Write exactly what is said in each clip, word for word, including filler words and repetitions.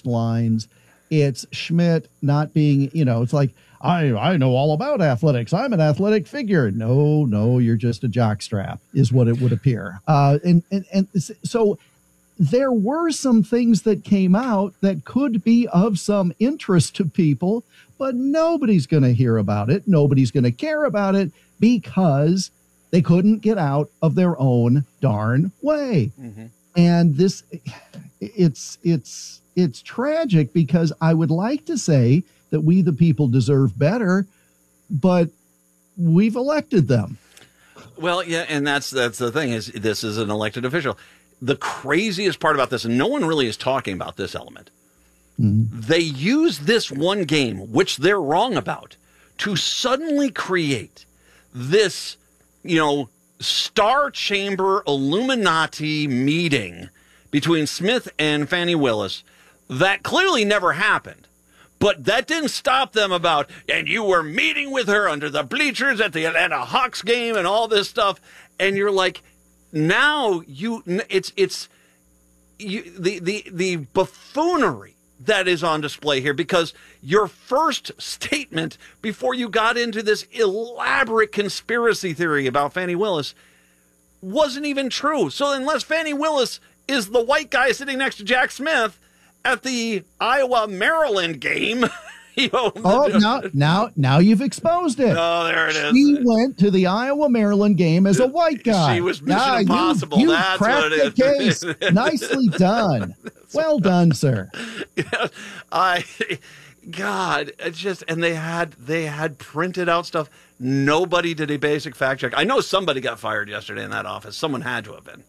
post lines. It's Schmidt not being, you know, it's like, I, I know all about athletics. I'm an athletic figure. No, no, you're just a jockstrap is what it would appear. Uh, and, and, and so there were some things that came out that could be of some interest to people, but nobody's going to hear about it. Nobody's going to care about it because they couldn't get out of their own darn way. Mm-hmm. And this, it's, it's, it's tragic because I would like to say that we, the people, deserve better, but we've elected them. Well, yeah. And that's, that's the thing is this is an elected official. The craziest part about this, and no one really is talking about this element. Mm-hmm. They use this one game, which they're wrong about, to suddenly create this, you know, Star Chamber Illuminati meeting between Smith and Fani Willis that clearly never happened. But that didn't stop them about, and you were meeting with her under the bleachers at the Atlanta Hawks game and all this stuff. And you're like, now you, it's, it's you, the, the, the buffoonery that is on display here, because your first statement before you got into this elaborate conspiracy theory about Fani Willis wasn't even true. So unless Fani Willis is the white guy sitting next to Jack Smith at the Iowa Maryland game, you know, oh, now, now, now you've exposed it. Oh, there it is. She went to the Iowa Maryland game as a white guy. She was Mission now, Impossible. You, you That's cracked what it the is. case. Nicely done. Well done, sir. Yeah, I, God, it's just, and they had they had printed out stuff. Nobody did a basic fact check. I know somebody got fired yesterday in that office. Someone had to have been.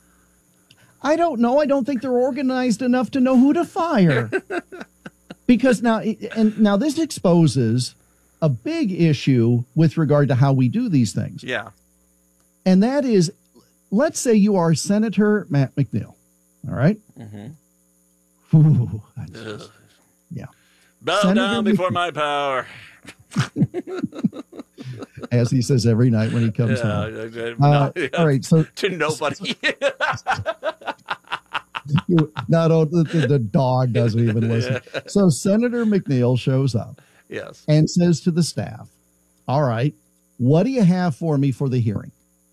I don't know. I don't think they're organized enough to know who to fire. Because now, and now this exposes a big issue with regard to how we do these things. Yeah. And that is, let's say you are Senator Matt McNeil. All right. Mm-hmm. Ooh, just, yeah. Bow Senator down before McNeil. my power. As he says every night when he comes yeah, home. yeah, Uh, yeah. all right. So to nobody. you, not oh, the, the dog doesn't even listen. Yeah. So Senator McNeil shows up. Yes. And says to the staff, all right, what do you have for me for the hearing?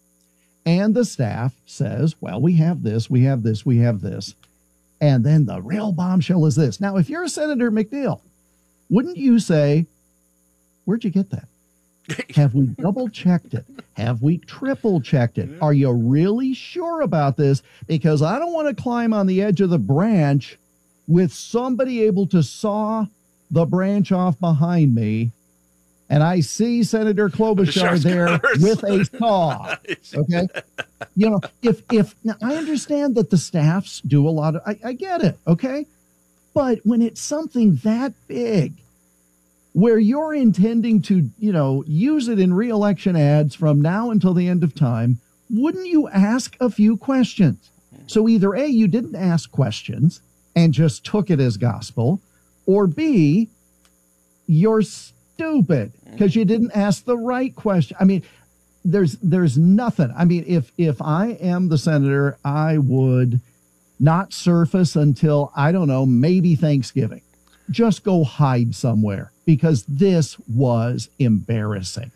And the staff says, well, we have this, we have this, we have this. And then the real bombshell is this. Now, if you're Senator McNeil, wouldn't you say, where'd you get that? Have we double checked it? Have we triple checked it? Are you really sure about this? Because I don't want to climb on the edge of the branch with somebody able to saw the branch off behind me. And I see Senator Klobuchar there with a saw. Okay. You know, if, if now I understand that the staffs do a lot of, I, I get it. Okay. But when it's something that big, where you're intending to, you know, use it in re-election ads from now until the end of time, wouldn't you ask a few questions? So either A, you didn't ask questions and just took it as gospel, or B, you're stupid because you didn't ask the right question. I mean, there's there's nothing. I mean, if if I am the senator, I would not surface until, I don't know, maybe Thanksgiving. Just go hide somewhere, because this was embarrassing.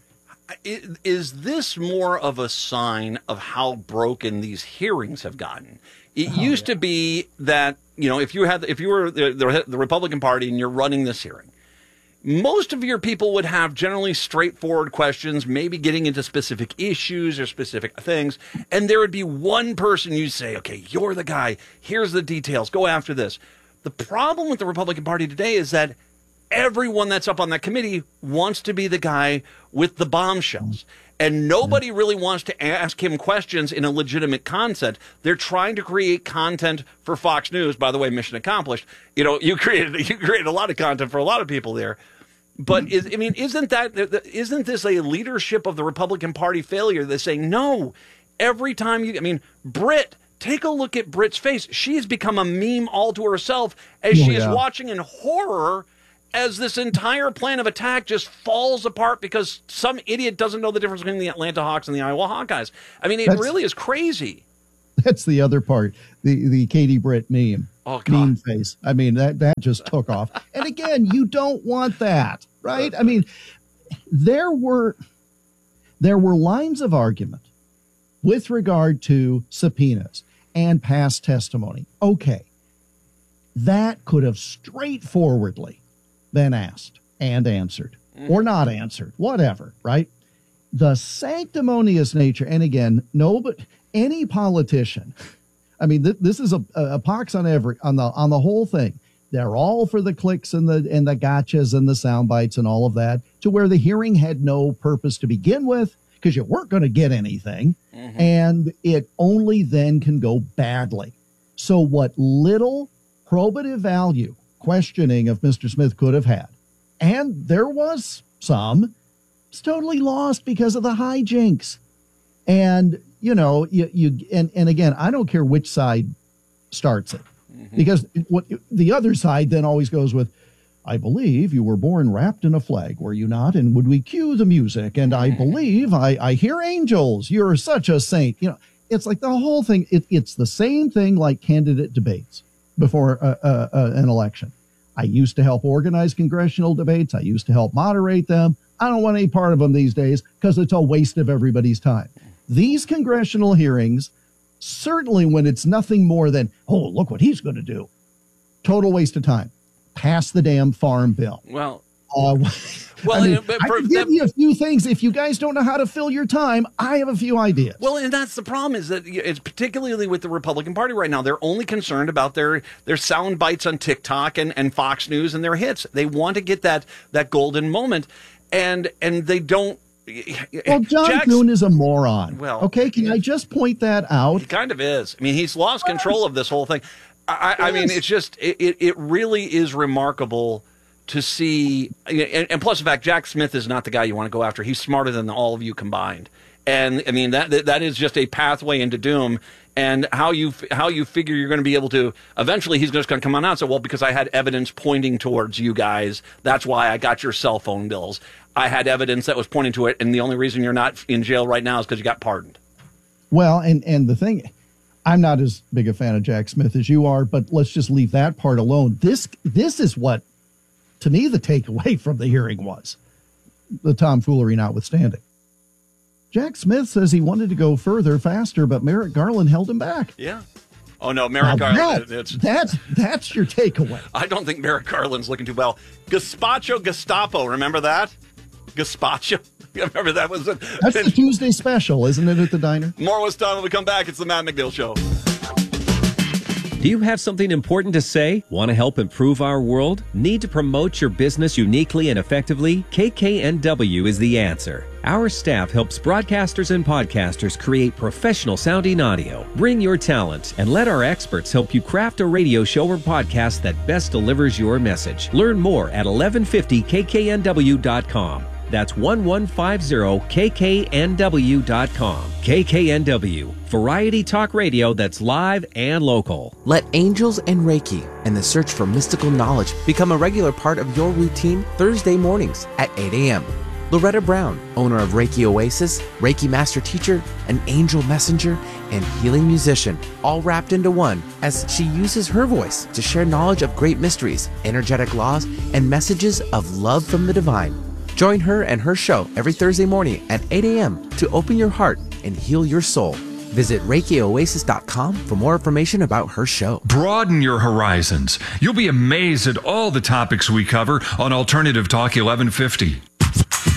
Is this more of a sign of how broken these hearings have gotten? It oh, used yeah. to be that, you know, if you had, if you were the, the, the Republican Party and you're running this hearing, most of your people would have generally straightforward questions, maybe getting into specific issues or specific things. And there would be one person you say, okay, you're the guy. Here's the details. Go after this. The problem with the Republican Party today is that everyone that's up on that committee wants to be the guy with the bombshells. And nobody really wants to ask him questions in a legitimate content. They're trying to create content for Fox News. By the way, mission accomplished. You know, you created you created a lot of content for a lot of people there. But is, I mean, isn't that isn't this a leadership of the Republican Party failure? They're saying no. Every time you, I mean, Britt. Take a look at Britt's face. She's become a meme all to herself as oh, she yeah. is watching in horror as this entire plan of attack just falls apart because some idiot doesn't know the difference between the Atlanta Hawks and the Iowa Hawkeyes. I mean, it that's, really is crazy. That's the other part, the, the Katie Britt meme. Oh, God. Mean face. I mean, that, that just took off. And again, you don't want that, right? I mean, there were there were lines of argument with regard to subpoenas and past testimony. Okay. That could have straightforwardly been asked and answered or not answered, whatever, right? The sanctimonious nature, and again, no, but any politician, I mean, th- this is a, a pox on every on the on the whole thing. They're all for the clicks and the and the gotchas and the sound bites and all of that, to where the hearing had no purpose to begin with, because you weren't going to get anything, mm-hmm. and it only then can go badly. So what little probative value questioning of Mister Smith could have had, and there was some, it's totally lost because of the hijinks. And, you know, you, you and, and again, I don't care which side starts it, mm-hmm. because what the other side then always goes with, I believe you were born wrapped in a flag, were you not? And would we cue the music? And I believe I, I hear angels. You're such a saint. You know, it's like the whole thing. It, it's the same thing like candidate debates before uh, uh, uh, an election. I used to help organize congressional debates. I used to help moderate them. I don't want any part of them these days because it's a waste of everybody's time. These congressional hearings, certainly when it's nothing more than, oh, look what he's going to do. Total waste of time. Pass the damn farm bill. Well, uh, well, I, mean, but I can give that, you a few things. If you guys don't know how to fill your time, I have a few ideas. Well, and that's the problem, is that it's particularly with the Republican Party right now. They're only concerned about their their sound bites on TikTok and, and Fox News and their hits. They want to get that that golden moment, and and they don't. Well, John Jack's, Kuhn is a moron. Well, okay, can I just point that out? He kind of is. I mean, he's lost control of this whole thing. I, I mean, it's just, it, it really is remarkable to see. And, and plus the fact, Jack Smith is not the guy you want to go after. He's smarter than all of you combined. And I mean, that that is just a pathway into doom. And how you how you figure you're going to be able to, eventually he's just going to come on out and say, well, because I had evidence pointing towards you guys, that's why I got your cell phone bills. I had evidence that was pointing to it, and the only reason you're not in jail right now is because you got pardoned. Well, and, and the thing, I'm not as big a fan of Jack Smith as you are, but let's just leave that part alone. This this is what, to me, the takeaway from the hearing was, the tomfoolery notwithstanding. Jack Smith says he wanted to go further, faster, but Merrick Garland held him back. Yeah. Oh, no, Merrick now Garland. That, it's, that's, that's your takeaway. I don't think Merrick Garland's looking too well. Gazpacho Gestapo, remember that? Gazpacho. Remember that was a, That's the Tuesday special, isn't it, at the diner? More with Don when we come back. It's the Matt McNeil Show. Do you have something important to say? Want to help improve our world? Need to promote your business uniquely and effectively? K K N W is the answer. Our staff helps broadcasters and podcasters create professional sounding audio. Bring your talent and let our experts help you craft a radio show or podcast that best delivers your message. Learn more at eleven fifty K K N W dot com. That's eleven fifty K K N W dot com. K K N W, variety talk radio that's live and local. Let angels and Reiki and the search for mystical knowledge become a regular part of your routine Thursday mornings at eight a.m. Loretta Brown, owner of Reiki Oasis, Reiki Master Teacher, an angel messenger, and healing musician, all wrapped into one, as she uses her voice to share knowledge of great mysteries, energetic laws, and messages of love from the divine. Join her and her show every Thursday morning at eight a.m. to open your heart and heal your soul. Visit Reiki Oasis dot com for more information about her show. Broaden your horizons. You'll be amazed at all the topics we cover on Alternative Talk eleven fifty.